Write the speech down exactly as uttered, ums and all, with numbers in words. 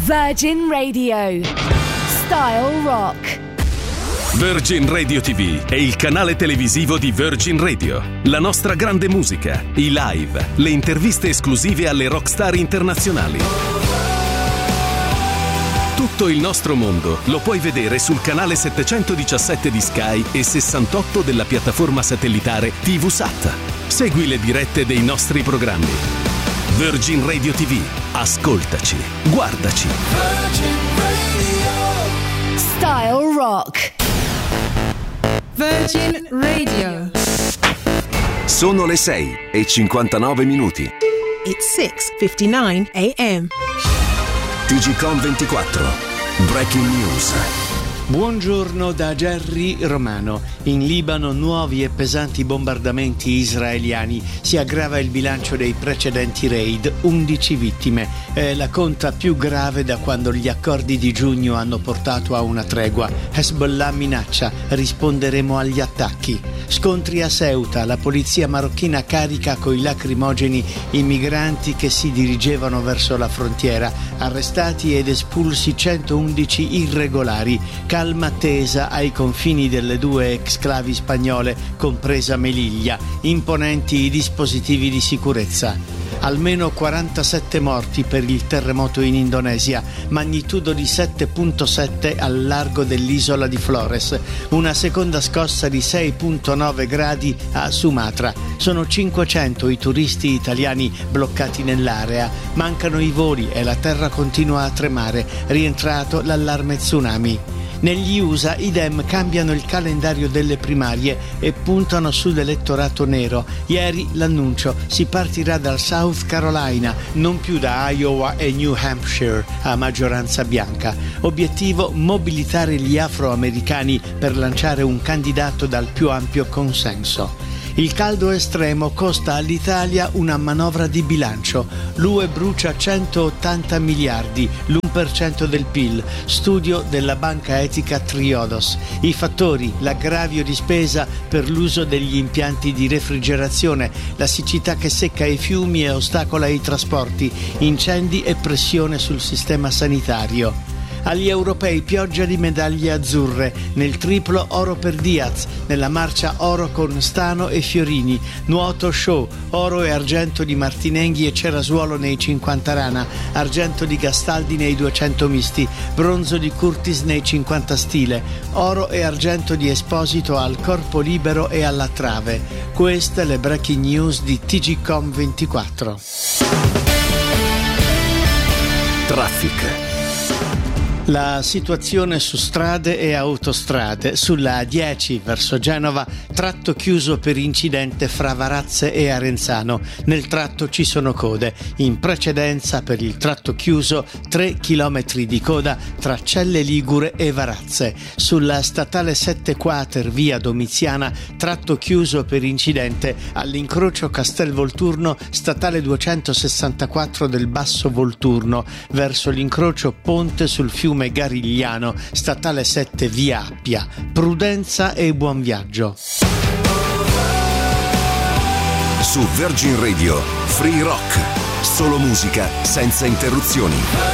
Virgin Radio. Style Rock. Virgin Radio ti vu è il canale televisivo di Virgin Radio. La nostra grande musica, i live, le interviste esclusive alle rockstar internazionali. Tutto il nostro mondo lo puoi vedere sul canale settecentodiciassette di Sky e sessantotto della piattaforma satellitare TVSat. Segui le dirette dei nostri programmi. Virgin Radio ti vu. Ascoltaci, guardaci. Virgin Radio. Style Rock. Virgin Radio. Sono le sei e cinquantanove minuti. It's six fifty-nine a.m. T G Com ventiquattro. Breaking News. Buongiorno da Gerry Romano. In Libano nuovi e pesanti bombardamenti israeliani. Si aggrava il bilancio dei precedenti raid, undici vittime. È la conta più grave da quando gli accordi di giugno hanno portato a una tregua. Hezbollah minaccia, risponderemo agli attacchi. Scontri a Ceuta, la polizia marocchina carica coi lacrimogeni i migranti che si dirigevano verso la frontiera. Arrestati ed espulsi centoundici irregolari. Calma tesa ai confini delle due exclavi spagnole, compresa Melilla. Imponenti i dispositivi di sicurezza. Almeno quarantasette morti per il terremoto in Indonesia, magnitudo di sette virgola sette al largo dell'isola di Flores. Una seconda scossa di sei virgola nove gradi a Sumatra. Sono cinquecento i turisti italiani bloccati nell'area. Mancano i voli e la terra continua a tremare. Rientrato l'allarme tsunami. Negli U S A i Dem cambiano il calendario delle primarie e puntano sull'elettorato nero. Ieri l'annuncio: si partirà dal South Carolina, non più da Iowa e New Hampshire a maggioranza bianca. Obiettivo: mobilitare gli afroamericani per lanciare un candidato dal più ampio consenso. Il caldo estremo costa all'Italia una manovra di bilancio. L'U E brucia centottanta miliardi, l'uno per cento del P I L. Studio della banca etica Triodos. I fattori: l'aggravio di spesa per l'uso degli impianti di refrigerazione, la siccità che secca i fiumi e ostacola i trasporti, incendi e pressione sul sistema sanitario. Agli europei pioggia di medaglie azzurre, nel triplo oro per Diaz, nella marcia oro con Stano e Fiorini, nuoto show, oro e argento di Martinenghi e Cerasuolo nei cinquanta rana, argento di Gastaldi nei duecento misti, bronzo di Curtis nei cinquanta stile, oro e argento di Esposito al corpo libero e alla trave. Queste le breaking news di T G Com ventiquattro. Traffic. La situazione su strade e autostrade. Sulla A dieci verso Genova, tratto chiuso per incidente fra Varazze e Arenzano. Nel tratto ci sono code. In precedenza, per il tratto chiuso, tre chilometri di coda tra Celle Ligure e Varazze. Sulla statale sette Quater via Domiziana, tratto chiuso per incidente all'incrocio Castel Volturno, statale duecentosessantaquattro del Basso Volturno, verso l'incrocio Ponte sul fiume Garigliano, statale sette via Appia. Prudenza e buon viaggio. Su Virgin Radio, Free Rock. Solo musica senza interruzioni.